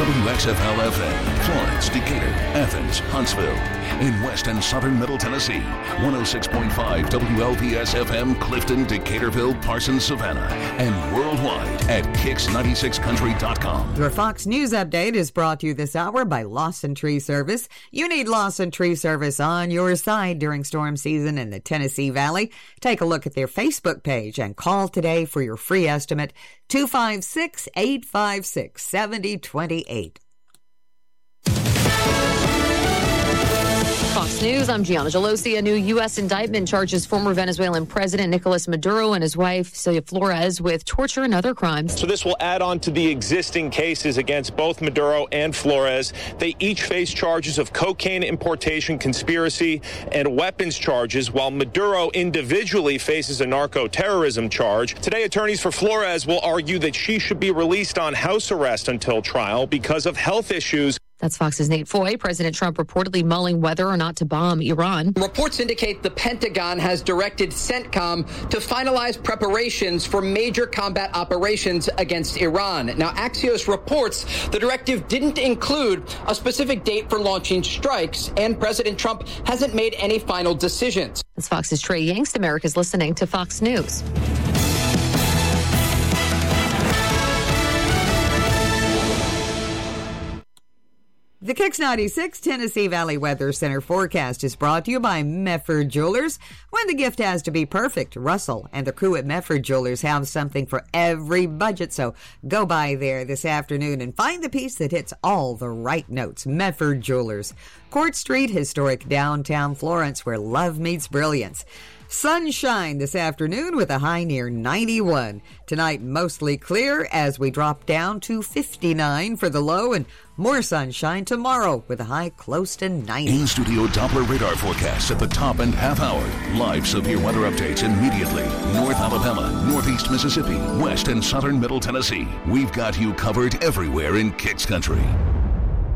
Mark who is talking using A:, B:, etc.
A: WXFL-FM, Florence, Decatur, Athens, Huntsville. In West and Southern Middle Tennessee, 106.5 WLPS-FM, Clifton, Decaturville, Parsons, Savannah. And worldwide at Kicks96country.com.
B: Your Fox News update is brought to you this hour by Lawson Tree Service. You need Lawson Tree Service on your side during storm season in the Tennessee Valley. Take a look at their Facebook page and call today for your free estimate, 256-856-7028.
C: Fox News, I'm Gianna Gelosi. A new U.S. indictment charges former Venezuelan President Nicolas Maduro and his wife, Celia Flores, with torture and other crimes.
D: So this will add on to the existing cases against both Maduro and Flores. They each face charges of cocaine importation, conspiracy, and weapons charges, while Maduro individually faces a narco-terrorism charge. Today, attorneys for Flores will argue that she should be released on house arrest until trial because of health issues.
C: That's Fox's Nate Foy. President Trump reportedly mulling whether or not to bomb Iran.
E: Reports indicate the Pentagon has directed CENTCOM to finalize preparations for major combat operations against Iran. Now, Axios reports the directive didn't include a specific date for launching strikes, and President Trump hasn't made any final decisions.
C: That's Fox's Trey Yingst. America's listening to Fox News.
B: The Kicks 96 Tennessee Valley Weather Center forecast is brought to you by Mefford Jewelers. When the gift has to be perfect, Russell and the crew at Mefford Jewelers have something for every budget. So go by there this afternoon and find the piece that hits all the right notes. Mefford Jewelers. Court Street, historic downtown Florence, where love meets brilliance. Sunshine this afternoon with a high near 91. Tonight, mostly clear as we drop down to 59 for the low, and more sunshine tomorrow with a high close to 90.
A: In-studio Doppler radar forecasts at the top and half hour. Live severe weather updates immediately. North Alabama, Northeast Mississippi, West and Southern Middle Tennessee. We've got you covered everywhere in Kicks Country.